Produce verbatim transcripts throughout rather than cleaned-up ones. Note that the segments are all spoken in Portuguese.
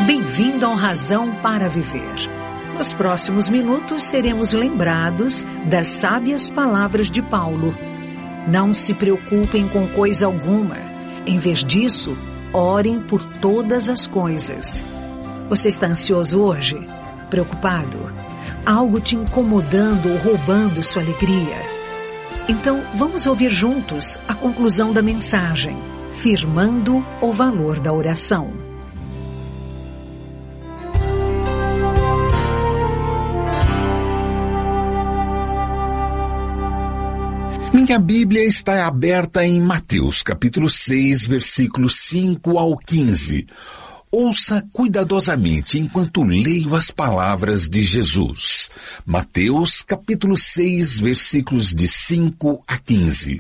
Bem-vindo ao Razão para Viver. Nos próximos minutos seremos lembrados das sábias palavras de Paulo. Não se preocupem com coisa alguma. Em vez disso, orem por todas as coisas. Você está ansioso hoje? Preocupado? Algo te incomodando ou roubando sua alegria? Então, vamos ouvir juntos a conclusão da mensagem, firmando o valor da oração. Minha Bíblia está aberta em Mateus, capítulo seis, versículos cinco ao quinze. Ouça cuidadosamente enquanto leio as palavras de Jesus. Mateus, capítulo seis, versículos de cinco a quinze.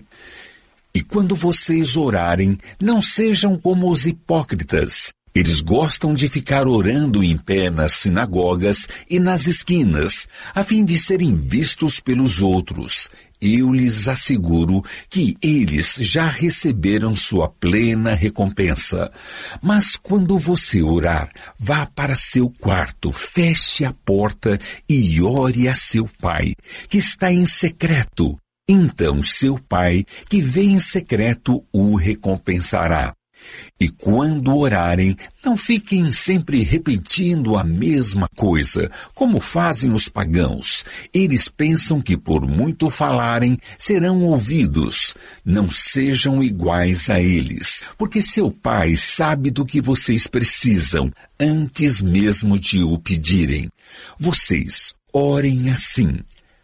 E quando vocês orarem, não sejam como os hipócritas. Eles gostam de ficar orando em pé nas sinagogas e nas esquinas, a fim de serem vistos pelos outros. Eu lhes asseguro que eles já receberam sua plena recompensa. Mas quando você orar, vá para seu quarto, feche a porta e ore a seu pai, que está em secreto. Então seu pai, que vê em secreto, o recompensará. E quando orarem, não fiquem sempre repetindo a mesma coisa, como fazem os pagãos. Eles pensam que por muito falarem, serão ouvidos. Não sejam iguais a eles, porque seu Pai sabe do que vocês precisam, antes mesmo de o pedirem. Vocês orem assim: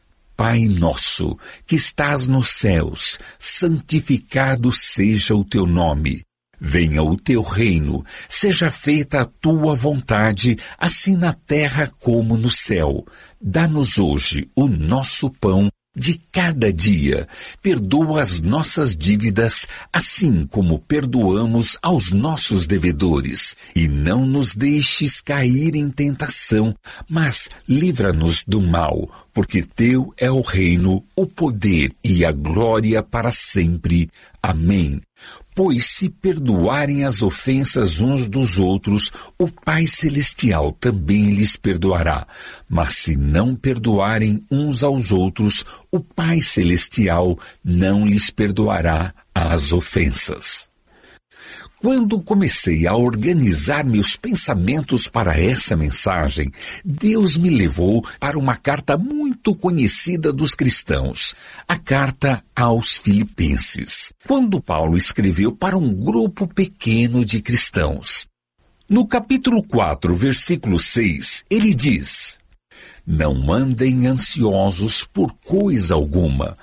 Pai nosso, que estás nos céus, santificado seja o teu nome. Venha o teu reino, seja feita a tua vontade, assim na terra como no céu. Dá-nos hoje o nosso pão de cada dia. Perdoa as nossas dívidas, assim como perdoamos aos nossos devedores. E não nos deixes cair em tentação, mas livra-nos do mal, porque teu é o reino, o poder e a glória para sempre. Amém. Pois se perdoarem as ofensas uns dos outros, o Pai Celestial também lhes perdoará. Mas se não perdoarem uns aos outros, o Pai Celestial não lhes perdoará as ofensas. Quando comecei a organizar meus pensamentos para essa mensagem, Deus me levou para uma carta muito conhecida dos cristãos, a carta aos Filipenses, quando Paulo escreveu para um grupo pequeno de cristãos. No capítulo quatro, versículo seis, ele diz: Não andem ansiosos por coisa alguma,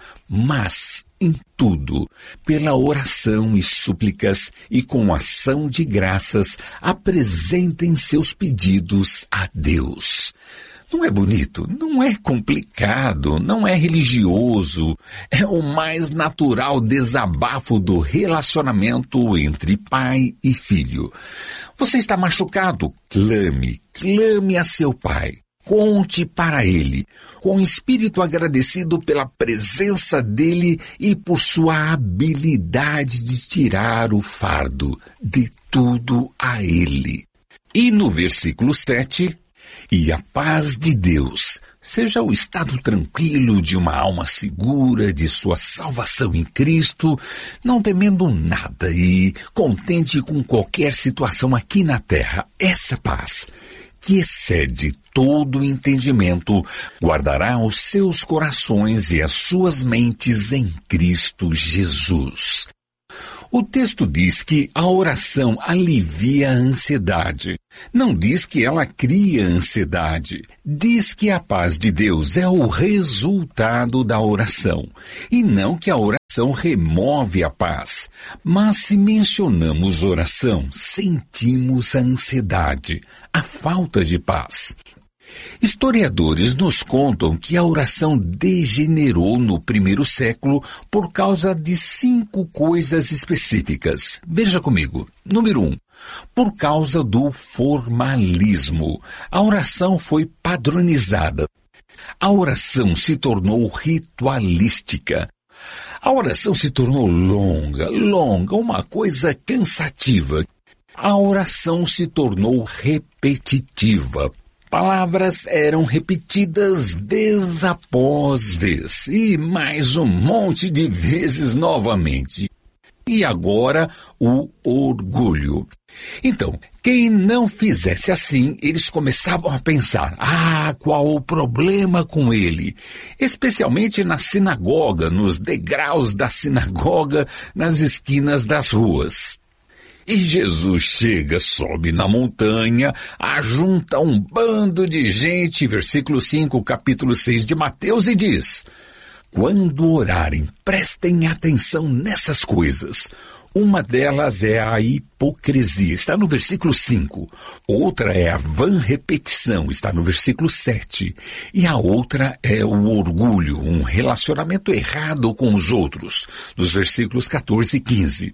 mas em tudo, pela oração e súplicas e com ação de graças, apresentem seus pedidos a Deus. Não é bonito, não é complicado, não é religioso, é o mais natural desabafo do relacionamento entre pai e filho. Você está machucado? Clame, clame a seu pai. Conte para ele, com espírito agradecido pela presença dele e por sua habilidade de tirar o fardo de tudo a ele. E no versículo sete, e a paz de Deus, seja o estado tranquilo de uma alma segura de sua salvação em Cristo, não temendo nada e contente com qualquer situação aqui na terra. Essa paz, que excede todo entendimento, guardará os seus corações e as suas mentes em Cristo Jesus. O texto diz que a oração alivia a ansiedade. Não diz que ela cria ansiedade. Diz que a paz de Deus é o resultado da oração. E não que a oração remove a paz. Mas se mencionamos oração, sentimos a ansiedade, a falta de paz. Historiadores nos contam que a oração degenerou no primeiro século por causa de cinco coisas específicas. Veja comigo. Número um. Por causa do formalismo. A oração foi padronizada. A oração se tornou ritualística. A oração se tornou longa, longa, uma coisa cansativa. a oração se tornou repetitiva. Palavras eram repetidas vez após vez, e mais um monte de vezes novamente. E agora, o orgulho. Então, quem não fizesse assim, eles começavam a pensar, ah, qual o problema com ele? Especialmente na sinagoga, nos degraus da sinagoga, nas esquinas das ruas. E Jesus chega, sobe na montanha, ajunta um bando de gente, versículo cinco, capítulo seis de Mateus, e diz, quando orarem, prestem atenção nessas coisas. Uma delas é a hipocrisia, está no versículo cinco. Outra é a vã repetição, está no versículo sete. E a outra é o orgulho, um relacionamento errado com os outros, nos versículos quatorze e quinze.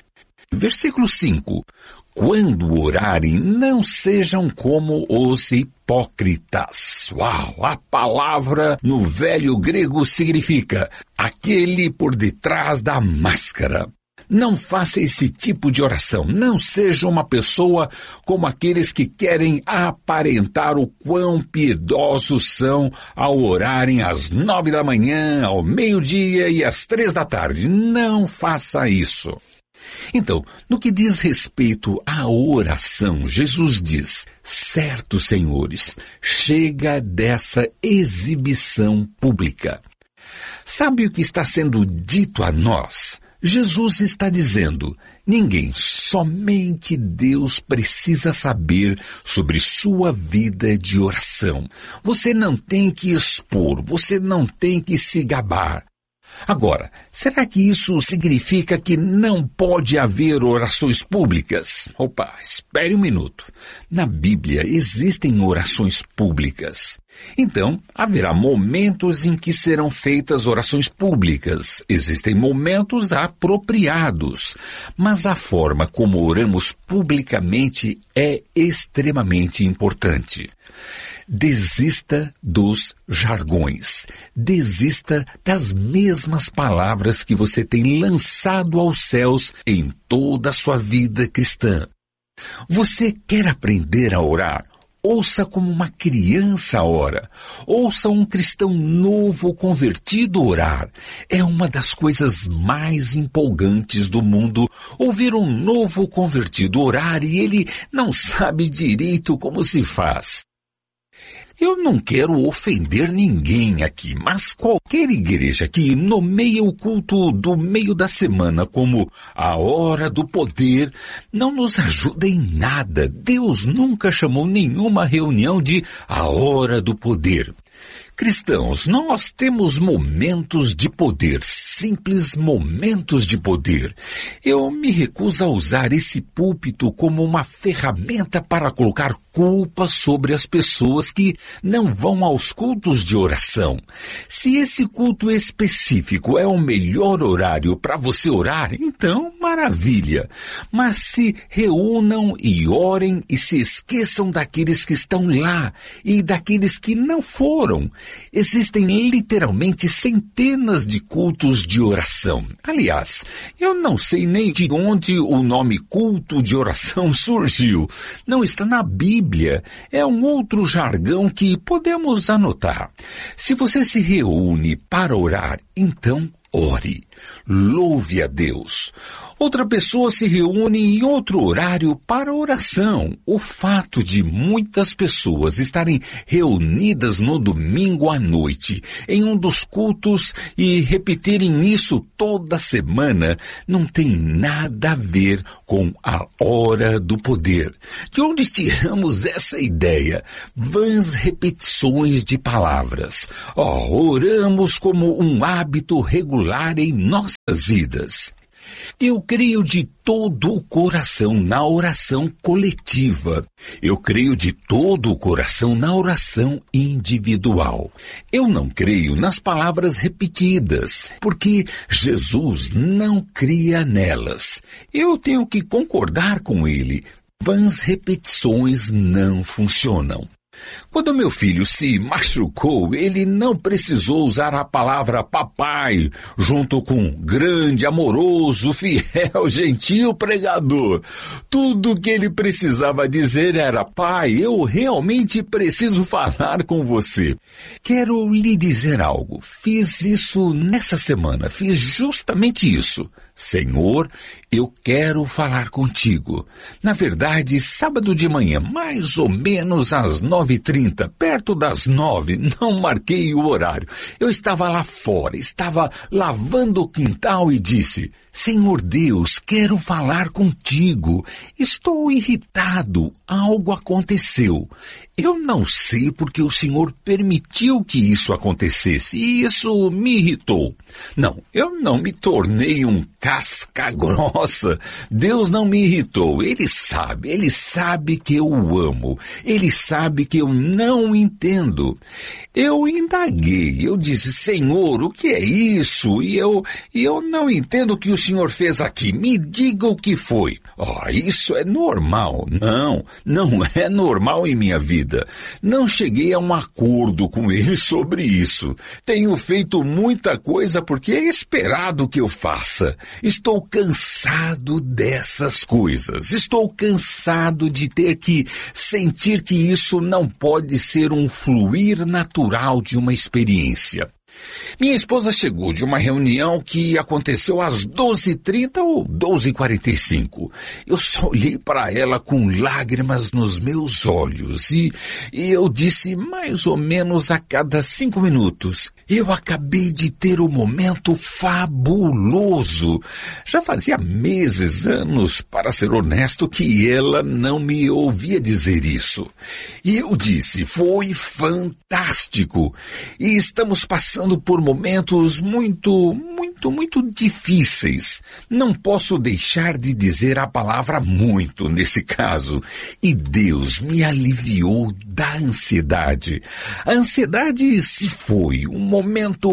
Versículo cinco. Quando orarem, não sejam como os hipócritas. Uau! A palavra no velho grego significa aquele por detrás da máscara. Não faça esse tipo de oração. Não seja uma pessoa como aqueles que querem aparentar o quão piedosos são ao orarem às nove da manhã, ao meio-dia e às três da tarde. Não faça isso. Então, no que diz respeito à oração, Jesus diz, certo, senhores, chega dessa exibição pública. Sabe o que está sendo dito a nós? Jesus está dizendo, ninguém, somente Deus precisa saber sobre sua vida de oração. Você não tem que expor, você não tem que se gabar. Agora, será que isso significa que não pode haver orações públicas? Opa, espere um minuto. Na Bíblia existem orações públicas. Então, haverá momentos em que serão feitas orações públicas. Existem momentos apropriados. Mas a forma como oramos publicamente é extremamente importante. Desista dos jargões. Desista das mesmas palavras que você tem lançado aos céus em toda a sua vida cristã. Você quer aprender a orar? Ouça como uma criança ora. Ouça um cristão novo convertido orar. É uma das coisas mais empolgantes do mundo ouvir um novo convertido orar e ele não sabe direito como se faz. Eu não quero ofender ninguém aqui, mas qualquer igreja que nomeia o culto do meio da semana como a hora do poder não nos ajuda em nada. Deus nunca chamou nenhuma reunião de a hora do poder. Cristãos, nós temos momentos de poder, simples momentos de poder. Eu me recuso a usar esse púlpito como uma ferramenta para colocar culpa sobre as pessoas que não vão aos cultos de oração. Se esse culto específico é o melhor horário para você orar, então maravilha. Mas se reúnam e orem e se esqueçam daqueles que estão lá e daqueles que não foram. Existem literalmente centenas de cultos de oração. Aliás, eu não sei nem de onde o nome culto de oração surgiu. Não está na Bíblia. É um outro jargão que podemos anotar. Se você se reúne para orar, então ore. Louve a Deus. Outra pessoa se reúne em outro horário para oração. O fato de muitas pessoas estarem reunidas no domingo à noite em um dos cultos e repetirem isso toda semana não tem nada a ver com a hora do poder. De onde tiramos essa ideia? Vãs repetições de palavras. Oh, oramos como um hábito regular em nossas vidas. Eu creio de todo o coração na oração coletiva. Eu creio de todo o coração na oração individual. Eu não creio nas palavras repetidas, porque Jesus não cria nelas. Eu tenho que concordar com ele. Vãs repetições não funcionam. Quando meu filho se machucou, ele não precisou usar a palavra papai junto com grande, amoroso, fiel, gentil pregador. Tudo que ele precisava dizer era: pai, eu realmente preciso falar com você. Quero lhe dizer algo. Fiz isso nessa semana. Fiz justamente isso. Senhor, eu quero falar contigo. Na verdade, sábado de manhã, mais ou menos às nove e trinta, perto das nove, não marquei o horário. Eu estava lá fora, estava lavando o quintal e disse: Senhor Deus, quero falar contigo. Estou irritado, algo aconteceu. Eu não sei porque o Senhor permitiu que isso acontecesse e isso me irritou. Não, eu não me tornei um casca grossa. Deus não me irritou. Ele sabe, Ele sabe que eu o amo. Ele sabe que eu não entendo. Eu indaguei, eu disse: Senhor, o que é isso? E eu, e eu não entendo o que o Senhor fez aqui. Me diga o que foi. Oh, isso é normal. Não, não é normal em minha vida. Não cheguei a um acordo com ele sobre isso. Tenho feito muita coisa porque é esperado que eu faça. Estou cansado dessas coisas. Estou cansado de ter que sentir que isso não pode ser um fluir natural de uma experiência. Minha esposa chegou de uma reunião que aconteceu às doze e trinta ou doze e quarenta e cinco. Eu só olhei para ela com lágrimas nos meus olhos e, e eu disse mais ou menos a cada cinco minutos: eu acabei de ter um momento fabuloso. Já fazia meses, anos, para ser honesto, que ela não me ouvia dizer isso. E eu disse: foi fantástico. E estamos passando por momentos muito, muito, muito difíceis. Não posso deixar de dizer a palavra muito nesse caso. E Deus me aliviou da ansiedade. A ansiedade se foi, um momento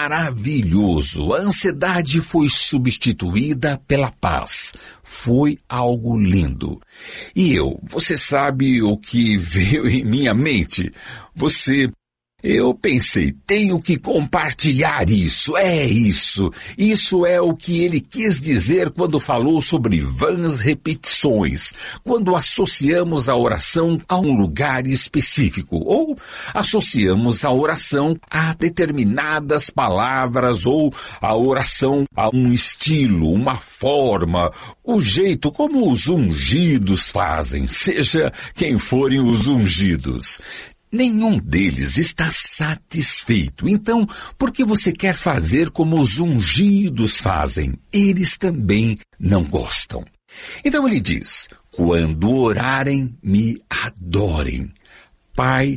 maravilhoso. A ansiedade foi substituída pela paz. Foi algo lindo. E eu, você sabe o que veio em minha mente? Você... Eu pensei, tenho que compartilhar isso, é isso. Isso é o que ele quis dizer quando falou sobre vãs repetições, quando associamos a oração a um lugar específico, ou associamos a oração a determinadas palavras, ou a oração a um estilo, uma forma, o jeito como os ungidos fazem, seja quem forem os ungidos. Nenhum deles está satisfeito. Então, por que você quer fazer como os ungidos fazem? Eles também não gostam. Então ele diz: quando orarem, me adorem. Pai,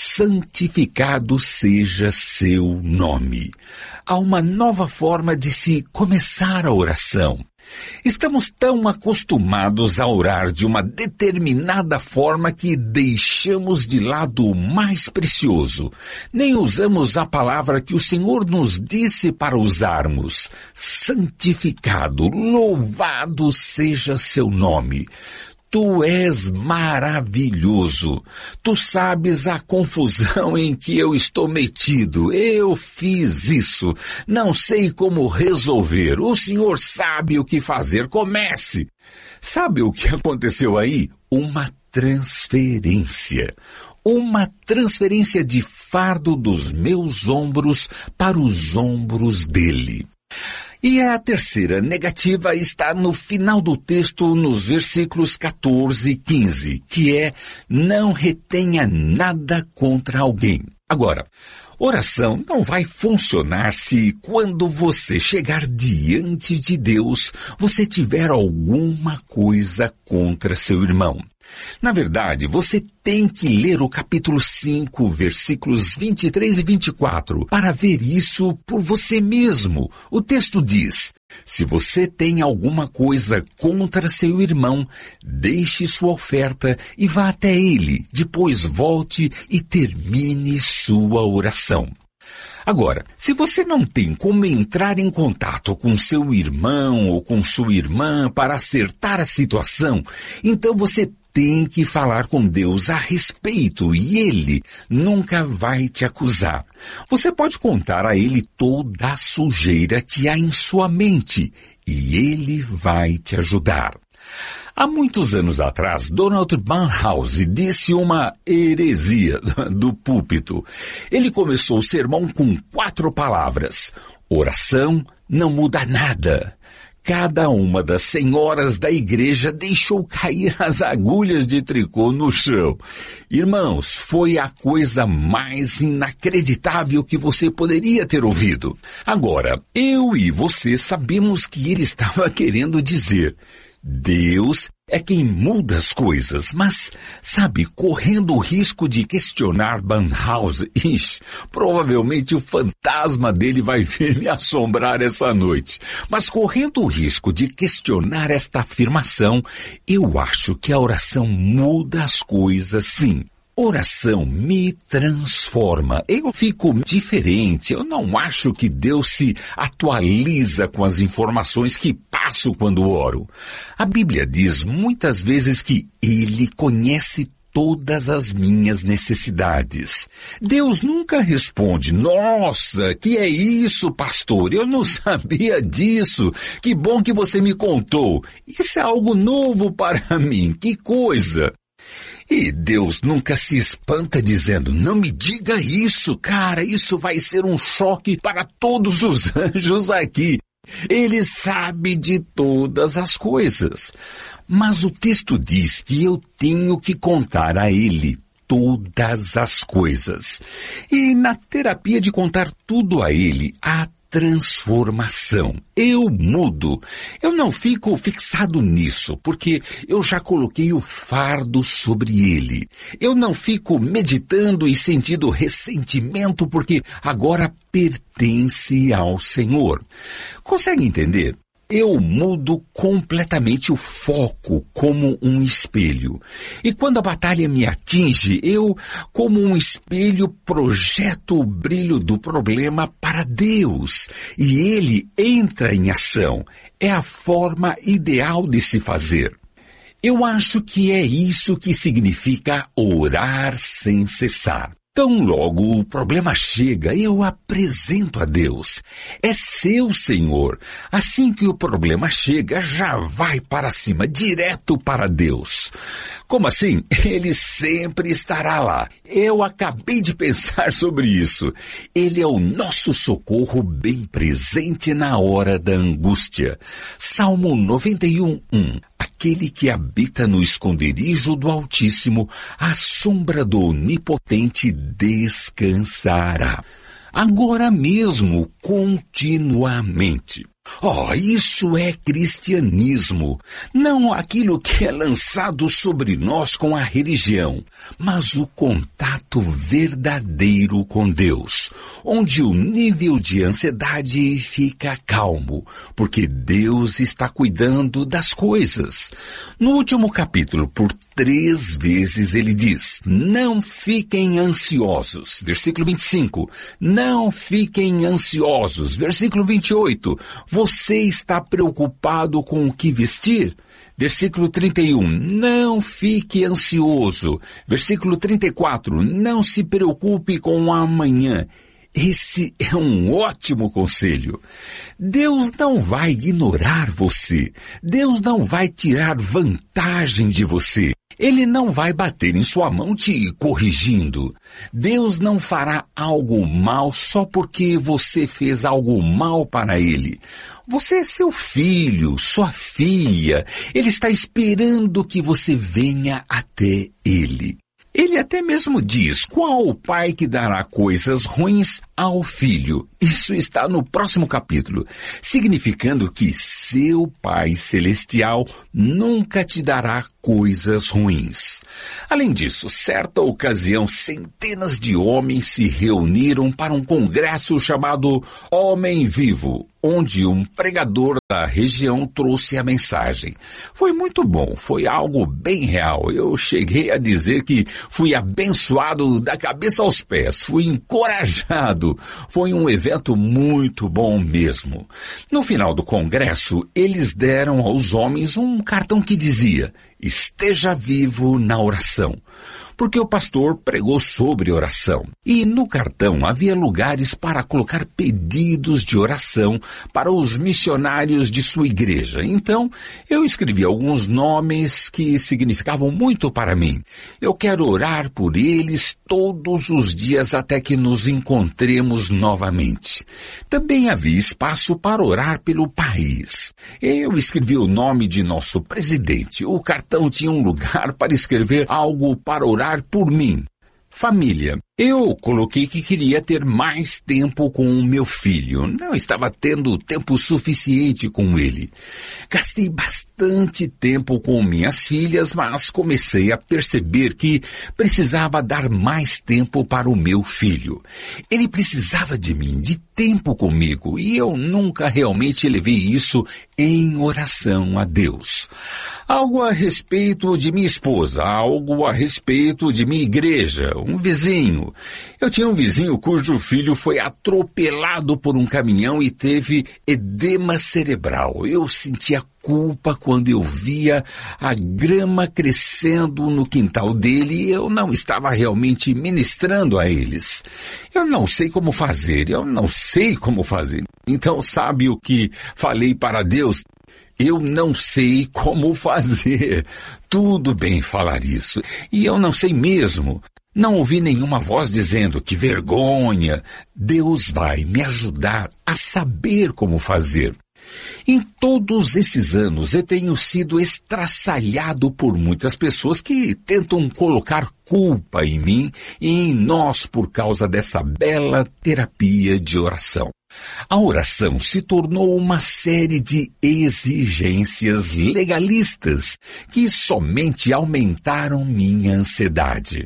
santificado seja seu nome. Há uma nova forma de se começar a oração. Estamos tão acostumados a orar de uma determinada forma que deixamos de lado o mais precioso. Nem usamos a palavra que o Senhor nos disse para usarmos. Santificado, louvado seja seu nome. Tu és maravilhoso. Tu sabes a confusão em que eu estou metido. Eu fiz isso. Não sei como resolver. O Senhor sabe o que fazer. Comece. Sabe o que aconteceu aí? Uma transferência. Uma transferência de fardo dos meus ombros para os ombros dele. E a terceira negativa está no final do texto, nos versículos quatorze e quinze, que é: não retenha nada contra alguém. Agora, oração não vai funcionar se quando você chegar diante de Deus, você tiver alguma coisa contra seu irmão. Na verdade, você tem que ler o capítulo cinco, versículos vinte e três e vinte e quatro, para ver isso por você mesmo. O texto diz: se você tem alguma coisa contra seu irmão, deixe sua oferta e vá até ele. Depois volte e termine sua oração. Agora, se você não tem como entrar em contato com seu irmão ou com sua irmã para acertar a situação, então você tem que falar com Deus a respeito e Ele nunca vai te acusar. Você pode contar a Ele toda a sujeira que há em sua mente e Ele vai te ajudar. Há muitos anos atrás, Donald Barnhouse disse uma heresia do púlpito. Ele começou o sermão com quatro palavras. Oração não muda nada. Cada uma das senhoras da igreja deixou cair as agulhas de tricô no chão. Irmãos, foi a coisa mais inacreditável que você poderia ter ouvido. Agora, eu e você sabemos que ele estava querendo dizer: Deus é quem muda as coisas, mas, sabe, correndo o risco de questionar Barnhouse, ixi, provavelmente o fantasma dele vai vir me assombrar essa noite. Mas correndo o risco de questionar esta afirmação, eu acho que a oração muda as coisas sim. Oração me transforma. Eu fico diferente. Eu não acho que Deus se atualiza com as informações que passo quando oro. A Bíblia diz muitas vezes que Ele conhece todas as minhas necessidades. Deus nunca responde: nossa, que é isso, pastor? Eu não sabia disso. Que bom que você me contou. Isso é algo novo para mim. Que coisa! E Deus nunca se espanta dizendo: não me diga isso, cara, isso vai ser um choque para todos os anjos aqui. Ele sabe de todas as coisas. Mas o texto diz que eu tenho que contar a Ele todas as coisas. E na terapia de contar tudo a Ele, há transformação. Eu mudo. Eu não fico fixado nisso, porque eu já coloquei o fardo sobre ele. Eu não fico meditando e sentindo ressentimento, porque agora pertence ao Senhor. Consegue entender? Eu mudo completamente o foco como um espelho. E quando a batalha me atinge, eu, como um espelho, projeto o brilho do problema para Deus. E Ele entra em ação. É a forma ideal de se fazer. Eu acho que é isso que significa orar sem cessar. Tão logo o problema chega, eu apresento a Deus. É seu, Senhor. Assim que o problema chega, já vai para cima, direto para Deus. Como assim? Ele sempre estará lá. Eu acabei de pensar sobre isso. Ele é o nosso socorro bem presente na hora da angústia. Salmo noventa e um, um. Aquele que habita no esconderijo do Altíssimo, à sombra do Onipotente descansará. Agora mesmo, continuamente. Oh, isso é cristianismo. Não aquilo que é lançado sobre nós com a religião, mas o contato verdadeiro com Deus, onde o nível de ansiedade fica calmo, porque Deus está cuidando das coisas. No último capítulo, por três vezes ele diz: não fiquem ansiosos. Versículo vinte e cinco. Não fiquem ansiosos. Versículo vinte e oito. Você está preocupado com o que vestir? Versículo trinta e um, não fique ansioso. Versículo trinta e quatro, não se preocupe com o amanhã. Esse é um ótimo conselho. Deus não vai ignorar você. Deus não vai tirar vantagem de você. Ele não vai bater em sua mão te corrigindo. Deus não fará algo mal só porque você fez algo mal para Ele. Você é seu filho, sua filha. Ele está esperando que você venha até Ele. Ele até mesmo diz: qual o pai que dará coisas ruins ao filho? Isso está no próximo capítulo, significando que seu Pai Celestial nunca te dará coisas ruins. Além disso, certa ocasião, centenas de homens se reuniram para um congresso chamado Homem Vivo. onde um pregador da região trouxe a mensagem. Foi muito bom, foi algo bem real. Eu cheguei a dizer que fui abençoado da cabeça aos pés, fui encorajado. Foi um evento muito bom mesmo. No final do congresso, eles deram aos homens um cartão que dizia: esteja vivo na oração. Porque o pastor pregou sobre oração. E no cartão havia lugares para colocar pedidos de oração para os missionários de sua igreja. Então, eu escrevi alguns nomes que significavam muito para mim. Eu quero orar por eles todos os dias até que nos encontremos novamente. Também havia espaço para orar pelo país. Eu escrevi o nome de nosso presidente. O cartão tinha um lugar para escrever algo para orar por mim. Família. Eu coloquei que queria ter mais tempo com o meu filho. Não estava tendo tempo suficiente com ele. Gastei bastante tempo com minhas filhas, mas comecei a perceber que precisava dar mais tempo para o meu filho. Ele precisava de mim, de tempo comigo, e eu nunca realmente levei isso em oração a Deus. Algo a respeito de minha esposa, algo a respeito de minha igreja, um vizinho. Eu tinha um vizinho cujo filho foi atropelado por um caminhão e teve edema cerebral. Eu sentia culpa quando eu via a grama crescendo no quintal dele e eu não estava realmente ministrando a eles. Eu não sei como fazer, eu não sei como fazer. Então sabe o que falei para Deus? Eu não sei como fazer. Tudo bem falar isso. E eu não sei mesmo. Não ouvi nenhuma voz dizendo que vergonha. Deus vai me ajudar a saber como fazer. Em todos esses anos eu tenho sido estraçalhado por muitas pessoas que tentam colocar culpa em mim e em nós por causa dessa bela terapia de oração. A oração se tornou uma série de exigências legalistas que somente aumentaram minha ansiedade.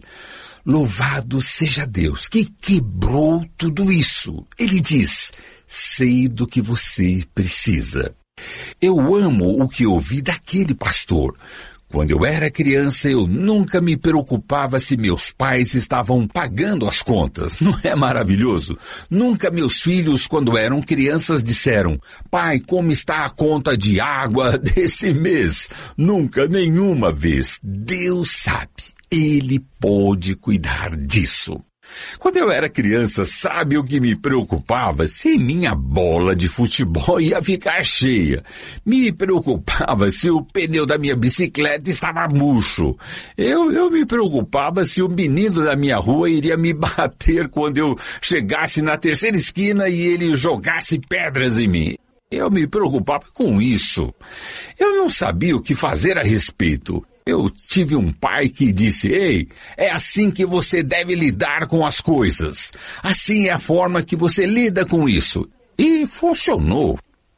Louvado seja Deus que quebrou tudo isso. Ele diz: sei do que você precisa. Eu amo o que ouvi daquele pastor. Quando eu era criança, eu nunca me preocupava se meus pais estavam pagando as contas. Não é maravilhoso? Nunca meus filhos, quando eram crianças, disseram: pai, como está a conta de água desse mês? Nunca, nenhuma vez. Deus sabe. Ele pode cuidar disso. Quando eu era criança, sabe o que me preocupava? Se minha bola de futebol ia ficar cheia. Me preocupava se o pneu da minha bicicleta estava murcho. Eu, eu me preocupava se o menino da minha rua iria me bater quando eu chegasse na terceira esquina e ele jogasse pedras em mim. Eu me preocupava com isso. Eu não sabia o que fazer a respeito. Eu tive um pai que disse: ei, é assim que você deve lidar com as coisas. Assim é a forma que você lida com isso. E funcionou.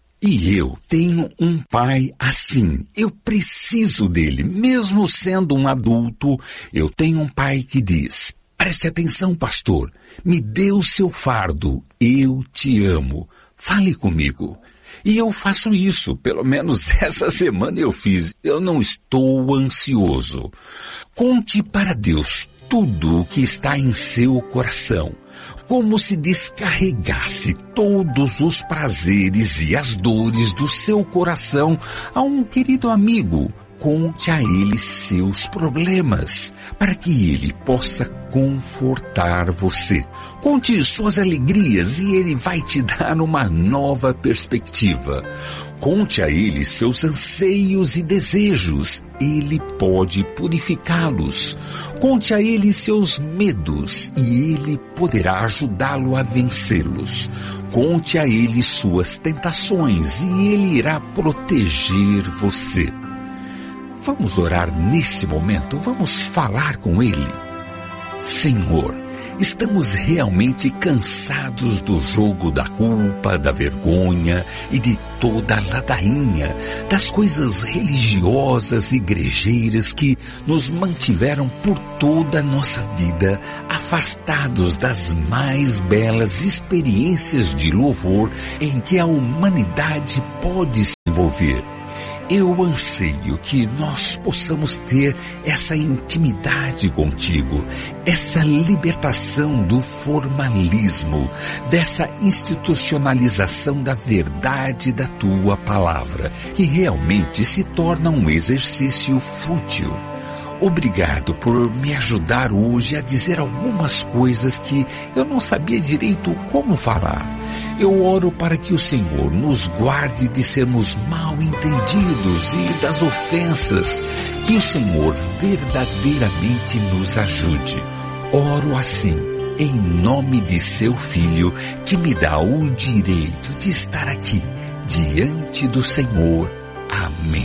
E eu tenho um pai assim. Eu preciso dele. Mesmo sendo um adulto, eu tenho um pai que diz: preste atenção, pastor. Me dê o seu fardo. Eu te amo. Fale comigo. E eu faço isso, pelo menos essa semana eu fiz. Eu não estou ansioso. Conte para Deus tudo o que está em seu coração, como se descarregasse todos os prazeres e as dores do seu coração a um querido amigo. Conte a ele seus problemas, para que ele possa confortar você. Conte suas alegrias e ele vai te dar uma nova perspectiva. Conte a ele seus anseios e desejos. Ele pode purificá-los. Conte a ele seus medos e ele poderá ajudá-lo a vencê-los. Conte a ele suas tentações e ele irá proteger você. Vamos orar nesse momento, vamos falar com Ele. Senhor, Estamos realmente cansados do jogo da culpa, da vergonha e de toda a ladainha, das coisas religiosas e igrejeiras que nos mantiveram por toda a nossa vida afastados das mais belas experiências de louvor em que a humanidade pode se envolver. Eu anseio que nós possamos ter essa intimidade contigo, essa libertação do formalismo, dessa institucionalização da verdade da tua palavra, que realmente se torna um exercício fútil. Obrigado por me ajudar hoje a dizer algumas coisas que eu não sabia direito como falar. Eu oro para que o Senhor nos guarde de sermos mal entendidos e das ofensas, que o Senhor verdadeiramente nos ajude. Oro assim, em nome de seu Filho, que me dá o direito de estar aqui, diante do Senhor. Amém.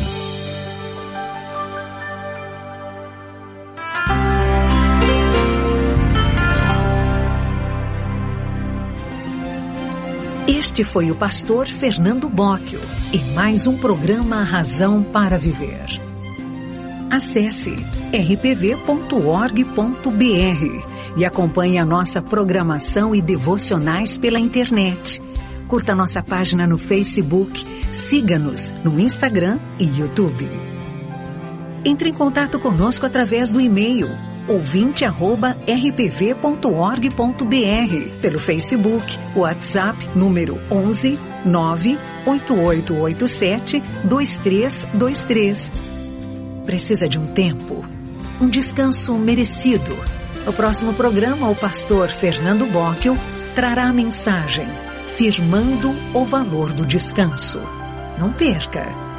Este foi o pastor Fernando Bocchio e mais um programa Razão para Viver. Acesse r p v ponto org ponto b r e acompanhe a nossa programação e devocionais pela internet. Curta nossa página no Facebook, siga-nos no Instagram e YouTube. Entre em contato conosco através do e-mail ouvinte arroba r p v ponto org ponto b r, pelo Facebook, WhatsApp, número onze nove oito oito oito sete dois três dois três. Precisa de um tempo, um descanso merecido. No próximo programa, o pastor Fernando Bocchio trará a mensagem Firmando o Valor do Descanso. Não perca!